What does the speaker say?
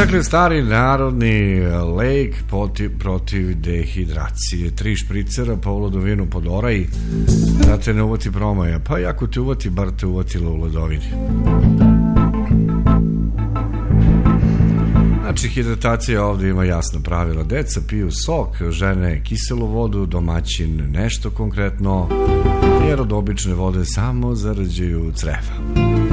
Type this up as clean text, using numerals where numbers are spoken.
Dakle, stari narodni lek protiv dehidracije. 3 špricera, pa u ledovinu pod oraj, da te ne uvati promaja. Pa i ako te uvati, bar te uvatilo u ledovini. Znači, hidratacija ovdje ima jasna pravila. Deca piju sok, žene kiselu vodu, domaćin nešto konkretno, jer od obične vode samo zarađuju creva.